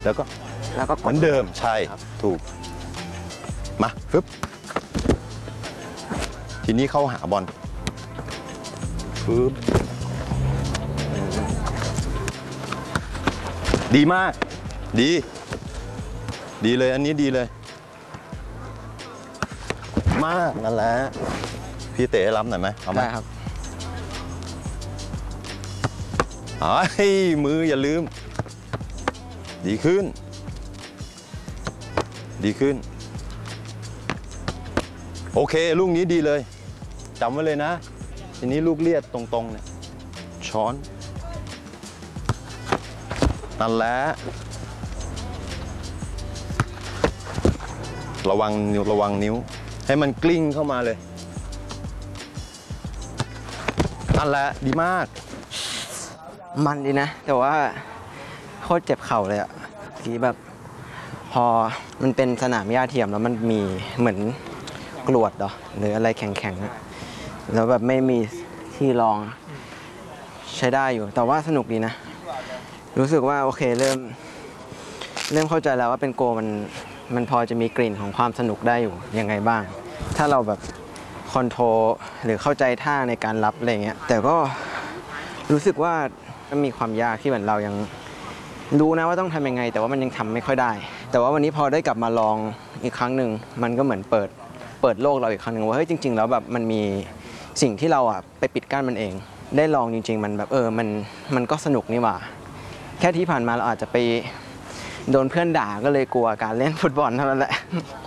แล้วก็เหมือนเดิมใช่ถูกมาฟึบทีนี้เข้าหาบอลฟึบดีมากดีเลยอันนี้ดีเลยมากนั่นแหละพี่เต๋รับหน่อยไหมเอาไหมได้ครับมืออย่าลืมดีขึ้นโอเคลูกนี้ดีเลยจำไว้เลยนะทีนี้ลูกเลียดตรงๆเนี่ยช้อนนั่นแหละระวังนิ้วให้มันกลิ้งเข้ามาเลยนั่นแหละดีมากมันดีนะแต่ว่าโคตรเจ็บเข่าเลยอะทีแบบพอมันเป็นสนามหญ้าเทียมแล้วมันมีเหมือนกรวดหรืออะไรแข็งๆแล้วแบบไม่มีที่รองใช้ได้อยู่แต่ว่าสนุกดีนะรู้สึกว่าโอเคเริ่มเข้าใจแล้วว่าเป็นโกมันพอจะมีกลิ่นของความสนุกได้อยู่ยังไงบ้างถ้าเราแบบคอนโทรลหรือเข้าใจท่าในการรับอะไรเงี้ยแต่ก็รู้สึกว่ามันมีความยากที่เหมือนเรายังรู้นะว่าต้องทำยังไงแต่ว่ามันยังทำไม่ค่อยได้แต่ว่าวันนี้พอได้กลับมาลองอีกครั้งหนึ่งมันก็เหมือนเปิดโลกเราอีกครั้งหนึ่งว่าเฮ้ยจริงๆแล้วแบบมันมีสิ่งที่เราไปปิดกั้นมันเองได้ลองจริงๆมันแบบมันก็สนุกนี่หว่าแค่ที่ผ่านมาเราอาจจะไปโดนเพื่อนด่าก็เลยกลัวการเล่นฟุตบอลเท่านั้นแหละ